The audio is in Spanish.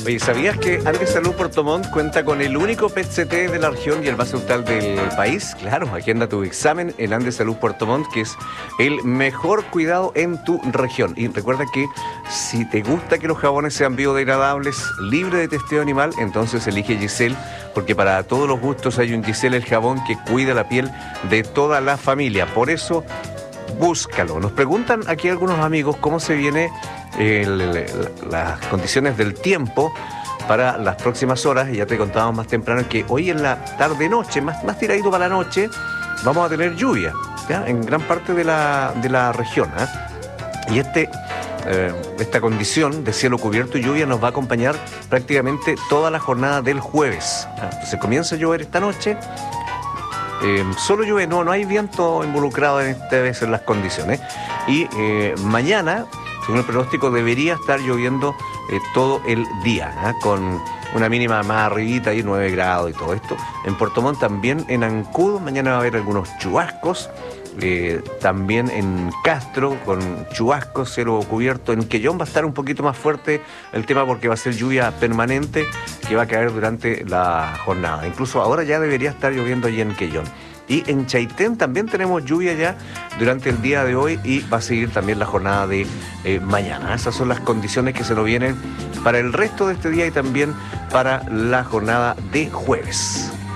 Oye, ¿sabías que Andes Salud Puerto Montt cuenta con el único PET-CT de la región y el más brutal del país? Claro, agenda tu examen en Andes Salud Puerto Montt, que es el mejor cuidado en tu región. Y recuerda que si te gusta que los jabones sean biodegradables, libres de testeo animal, entonces elige Giselle, porque para todos los gustos hay un Giselle, el jabón que cuida la piel de toda la familia. Por eso, búscalo. Nos preguntan aquí algunos amigos cómo se viene las condiciones del tiempo para las próximas horas. Y ya te contábamos más temprano que hoy en la tarde-noche, más tiradito para la noche, vamos a tener lluvia, ¿ya? En gran parte de la región, ¿eh? Y esta condición de cielo cubierto y lluvia nos va a acompañar prácticamente toda la jornada del jueves. Entonces comienza a llover esta noche. Solo llueve, no hay viento involucrado esta vez en las condiciones. Y mañana, según el pronóstico, debería estar lloviendo todo el día, ¿eh? Con una mínima más arribita, ahí 9 grados y todo esto. En Puerto Montt, también en Ancud, mañana va a haber algunos chubascos. También en Castro, con chubascos, cielo cubierto. En Quellón va a estar un poquito más fuerte el tema porque va a ser lluvia permanente que va a caer durante la jornada. Incluso ahora ya debería estar lloviendo allí en Quellón. Y en Chaitén también tenemos lluvia ya durante el día de hoy y va a seguir también la jornada de mañana. Esas son las condiciones que se nos vienen para el resto de este día y también para la jornada de jueves.